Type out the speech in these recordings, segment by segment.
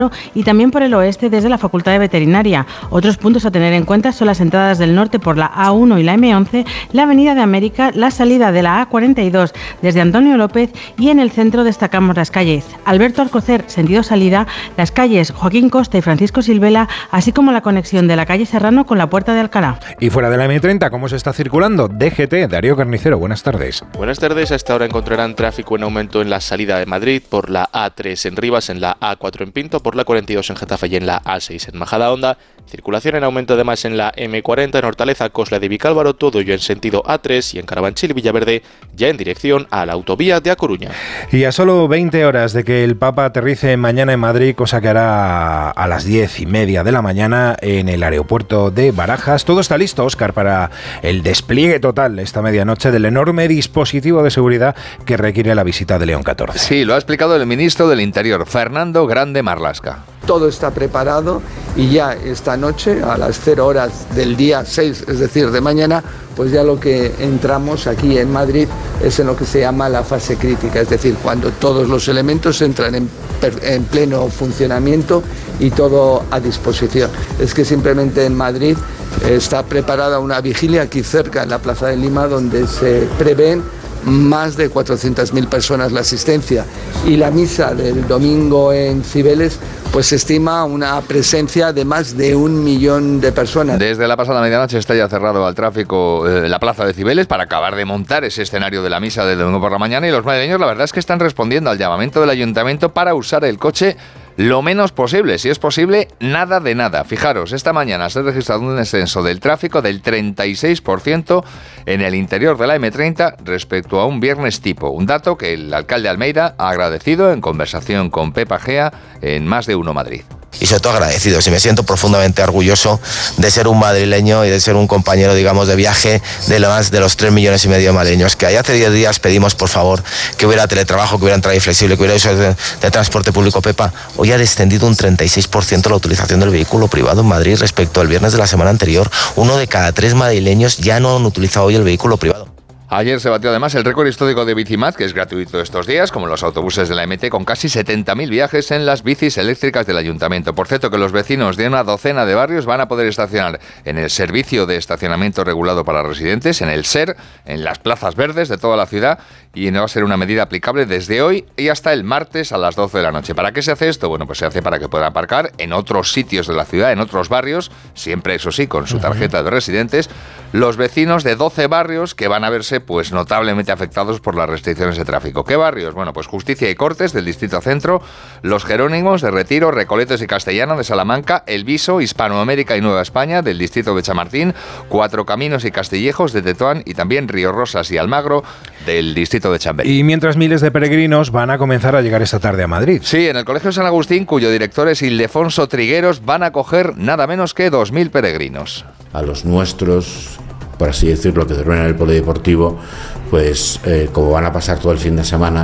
y también por el oeste desde la Facultad de Veterinaria. Otros puntos a tener en cuenta son las entradas del norte por la A1 y la M11, la Avenida de América, la salida de la A42 desde Antonio López y en el centro destacamos las calles Alberto Alcocer, sentido salida, las calles Joaquín Costa y Francisco Silvela, así como la conexión de la calle Serrano con la Puerta de Alcalá. Y fuera de la M30, ¿cómo se está circulando? DGT, Darío Carnicero, buenas tardes. Buenas tardes, a esta hora encontrarán tráfico en aumento en la salida de Madrid por la A3 en Rivas, en la A4 en Pinto, por la 42 en Getafe y en la A6 en Majadahonda. Circulación en aumento además en la M40 en Hortaleza, Cosla de Vicálvaro, todo ello en sentido A3 y en Carabanchil y Villaverde, ya en dirección a la autovía de A Coruña. Y a solo 20 horas de que el Papa aterrice mañana en Madrid, cosa que hará a las 10:30 de la mañana en el aeropuerto de Barajas, todo está listo, Óscar, para el despliegue total esta medianoche del enorme dispositivo de seguridad que requiere la visita de León XIV. Sí, lo ha explicado el ministro del Interior, Fernando Grande Marlaska. Todo está preparado y ya esta noche, a las 0 horas del día 6, es decir, de mañana, pues ya lo que entramos aquí en Madrid es en lo que se llama la fase crítica, es decir, cuando todos los elementos entran en pleno funcionamiento y todo a disposición. Es que simplemente en Madrid está preparada una vigilia aquí cerca, en la Plaza de Lima, donde se prevén más de 400.000 personas la asistencia, y la misa del domingo en Cibeles pues se estima una presencia de más de 1 millón de personas. Desde la pasada medianoche está ya cerrado al tráfico la plaza de Cibeles para acabar de montar ese escenario de la misa del domingo por la mañana, y los madrileños la verdad es que están respondiendo al llamamiento del ayuntamiento para usar el coche lo menos posible, si es posible, nada de nada. Fijaros, esta mañana se ha registrado un descenso del tráfico del 36% en el interior de la M30 respecto a un viernes tipo. Un dato que el alcalde Almeida ha agradecido en conversación con Pepa Gea en Más de Uno Madrid. Y sobre todo agradecidos, y me siento profundamente orgulloso de ser un madrileño y de ser un compañero, digamos, de viaje de más de los 3,5 millones de madrileños, que hace 10 días pedimos, por favor, que hubiera teletrabajo, que hubiera entrada flexible, que hubiera uso de transporte público. Pepa, hoy ha descendido un 36% la utilización del vehículo privado en Madrid respecto al viernes de la semana anterior. 1 de cada 3 madrileños ya no han utilizado hoy el vehículo privado. Ayer se batió además el récord histórico de Bicimad, que es gratuito estos días, como los autobuses de la MT, con casi 70.000 viajes en las bicis eléctricas del ayuntamiento. Por cierto, que los vecinos de una docena de barrios van a poder estacionar en el servicio de estacionamiento regulado para residentes, en el SER, en las plazas verdes de toda la ciudad, y no va a ser una medida aplicable desde hoy y hasta el martes a las 12 de la noche. ¿Para qué se hace esto? Bueno, pues se hace para que pueda aparcar en otros sitios de la ciudad, en otros barrios, siempre eso sí, con su tarjeta de residentes, los vecinos de 12 barrios que van a verse pues notablemente afectados por las restricciones de tráfico. ¿Qué barrios? Bueno, pues Justicia y Cortes del Distrito Centro, Los Jerónimos de Retiro, Recoletos y Castellano de Salamanca, El Viso, Hispanoamérica y Nueva España del Distrito de Chamartín, Cuatro Caminos y Castillejos de Tetuán y también Río Rosas y Almagro del Distrito de Chamberí. Y mientras miles de peregrinos van a comenzar a llegar esta tarde a Madrid. Sí, en el Colegio San Agustín, cuyo director es Ildefonso Trigueros, van a acoger nada menos que 2.000 peregrinos. A los nuestros, por así decirlo, que duermen en el polideportivo, pues como van a pasar todo el fin de semana,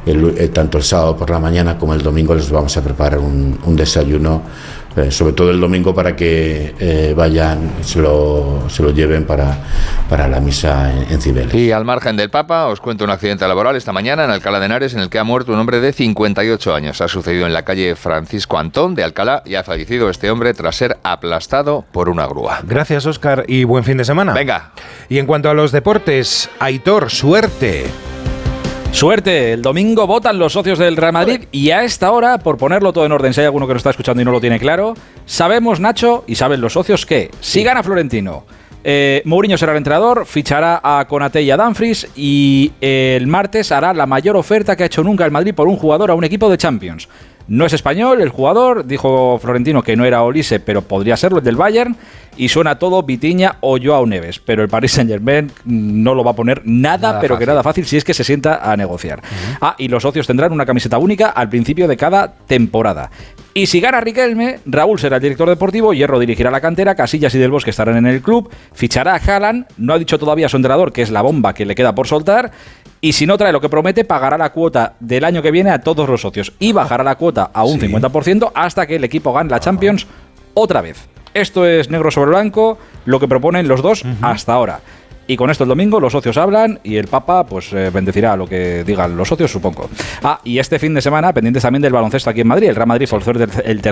tanto el sábado por la mañana como el domingo les vamos a preparar un desayuno, sobre todo el domingo para que vayan, se lo lleven para la misa en Cibeles. Y al margen del Papa, os cuento un accidente laboral esta mañana en Alcalá de Henares en el que ha muerto un hombre de 58 años. Ha sucedido en la calle Francisco Antón de Alcalá y ha fallecido este hombre tras ser aplastado por una grúa. Gracias, Óscar, y buen fin de semana. Venga. Y en cuanto a los deportes, Aitor, suerte. Suerte, el domingo votan los socios del Real Madrid y a esta hora, por ponerlo todo en orden, si hay alguno que nos está escuchando y no lo tiene claro, sabemos, Nacho, y saben los socios que si gana Florentino, Mourinho será el entrenador, fichará a Konaté y a Dumfries y el martes hará la mayor oferta que ha hecho nunca el Madrid por un jugador a un equipo de Champions. No es español el jugador, dijo Florentino que no era Olise, pero podría serlo, el del Bayern, y suena todo Vitinha o Joao Neves, pero el Paris Saint-Germain no lo va a poner nada pero fácil. Que nada fácil si es que se sienta a negociar. Y los socios tendrán una camiseta única al principio de cada temporada. Y si gana Riquelme, Raúl será el director deportivo, Hierro dirigirá la cantera, Casillas y Del Bosque estarán en el club, fichará a Haaland, no ha dicho todavía a su entrenador, que es la bomba que le queda por soltar, y si no trae lo que promete, pagará la cuota del año que viene a todos los socios y bajará la cuota a un 50% hasta que el equipo gane la Champions otra vez. Esto es negro sobre blanco, lo que proponen los dos hasta ahora. Y con esto el domingo los socios hablan y el Papa pues bendecirá lo que digan los socios, supongo. Y este fin de semana, pendientes también del baloncesto aquí en Madrid. El Real Madrid forzó el